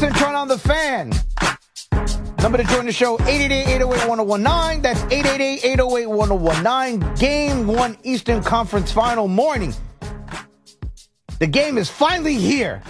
Listen, turn on the fan. Number to join the show, 888-808-1019. That's 888-808-1019. Game 1 Eastern Conference Final morning. The game is finally here.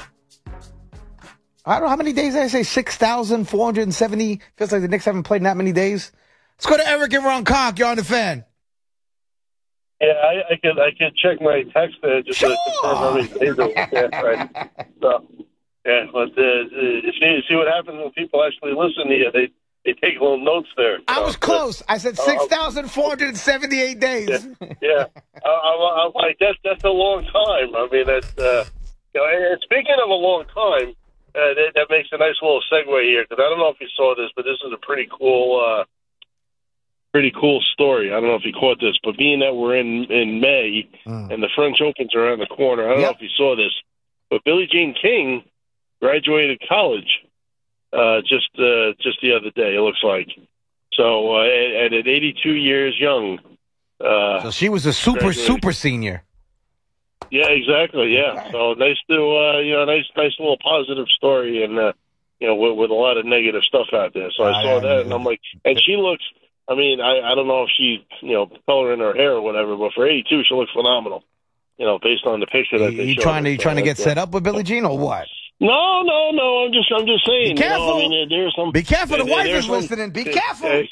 I don't know how many days did I say? 6,470. Feels like the Knicks haven't played in that many days. Let's go to Eric and Ron Conk. You're on the fan. Yeah, I can check my text there just to confirm how many days it was. Yeah, right. So, yeah, but see what happens when people actually listen to you. They take little notes there. I was close. I said 6,478 days. Yeah. I'm like, that's a long time. I mean, that's, and speaking of a long time, that makes a nice little segue here, because I don't know if you saw this, but this is a pretty cool story. I don't know if you caught this, but being that we're in May and the French Open's around the corner, I don't know if you saw this, but Billie Jean King graduated college just the other day, it looks like. So at 82 years young. So she was a super senior. Yeah, exactly. Yeah. Okay. So nice to nice little positive story, and with a lot of negative stuff out there. So I saw that, and I'm like, and she looks. I mean, I don't know if she color in her hair or whatever, but for 82, she looks phenomenal. Based on the picture that they showed. You trying to get set up with Billie Jean or what? No. I'm just saying. Be careful. There's some. Be careful. The wife is listening. Be careful.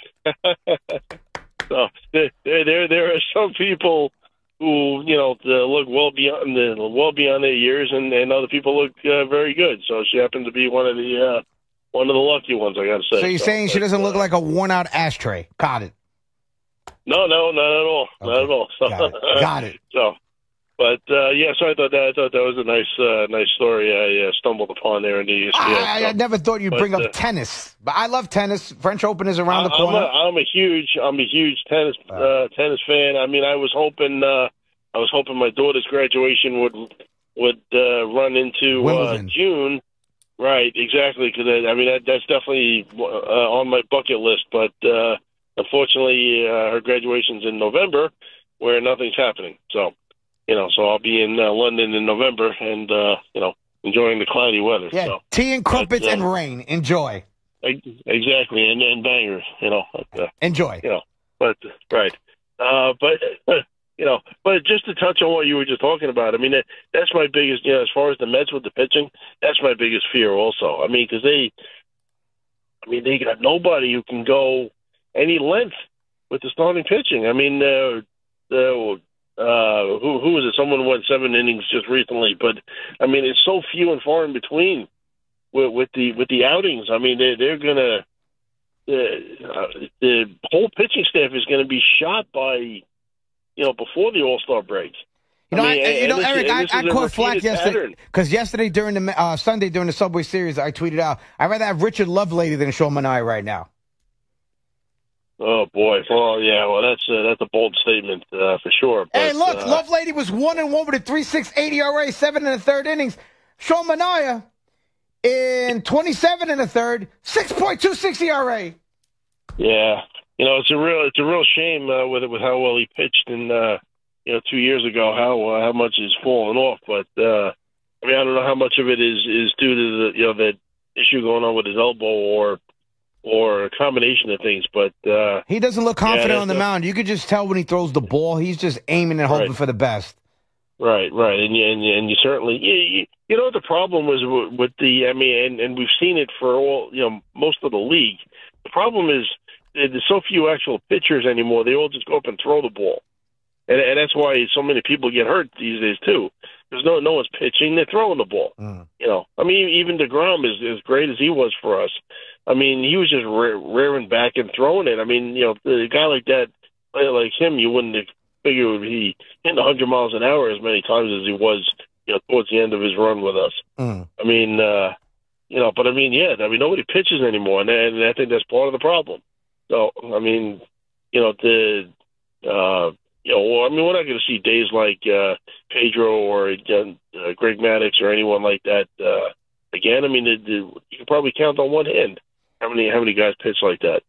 So there are some people who look well beyond their years, and other people look very good. So she happened to be one of the lucky ones, I got to say. So you're saying she doesn't look like a worn out ashtray? Got it. No, not at all. Okay. Not at all. So, got it. So. But, so I thought that was a nice story I stumbled upon there in the ESPN. I never thought you'd bring up tennis, but I love tennis. French Open is around the corner. I'm a huge tennis fan. I mean, I was hoping my daughter's graduation would run into June. Right, exactly, because that's definitely on my bucket list, but unfortunately her graduation's in November where nothing's happening. So so I'll be in London in November and, enjoying the cloudy weather. Yeah, so, tea and crumpets and rain. Enjoy. Exactly, and bangers, Enjoy. But, right. But just to touch on what you were just talking about, I mean, that's my biggest, as far as the Mets with the pitching, that's my biggest fear also. I mean, because they got nobody who can go any length with the starting pitching. I mean, who was it? Someone went 7 innings just recently, but I mean, it's so few and far in between with the outings. I mean, they're gonna the whole pitching staff is going to be shot by before the All-Star break. Eric, I caught flack yesterday because yesterday during the Sunday during the Subway Series, I tweeted out, I'd rather have Richard Lovelady than Sean Manaea right now. Oh boy! Well, yeah. Well, that's a bold statement for sure. But, hey, look, Lovelady was 1-1 with a 3.68 ERA, 7 1/3 innings. Sean Manaea in 27 1/3, 6.26 ERA. Yeah, it's a real shame with how well he pitched in 2 years ago. How much has fallen off, but I don't know how much of it is due to the that issue going on with his elbow or a combination of things, but he doesn't look confident on the mound. You could just tell when he throws the ball, he's just aiming and hoping for the best. Right, and you certainly what the problem was with the and we've seen it for all most of the league. The problem is there's so few actual pitchers anymore. They all just go up and throw the ball, and that's why so many people get hurt these days too. There's no one's pitching; they're throwing the ball. Even DeGrom is as great as he was for us. I mean, he was just rearing back and throwing it. I mean, a guy like that, like him, you wouldn't figure would be hitting 100 miles an hour as many times as he was, towards the end of his run with us. I mean, nobody pitches anymore, and I think that's part of the problem. So, I mean, we're not going to see days like Pedro or Greg Maddux or anyone like that again. I mean, you can probably count on one hand how many guys pitch like that.